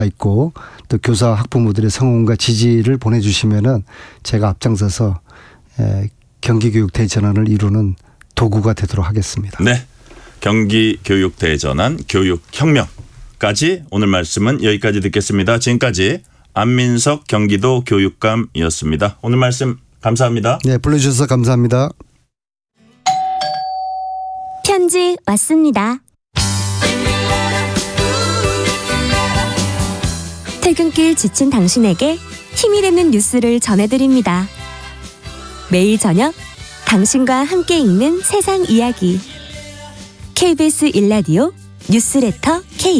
있고 또 교사 학부모들의 성원과 지지를 보내주시면은 제가 앞장서서 경기교육 대전환을 이루는 도구가 되도록 하겠습니다. 네, 경기교육 대전환 교육혁명까지 오늘 말씀은 여기까지 듣겠습니다. 지금까지 안민석 경기도 교육감이었습니다. 오늘 말씀 감사합니다. 네, 불러주셔서 감사합니다. 편지 왔습니다. 퇴근길 지친 당신에게 힘이 되는 뉴스를 전해드립니다. 매일 저녁 당신과 함께 읽는 세상 이야기. KBS 1라디오 뉴스레터 K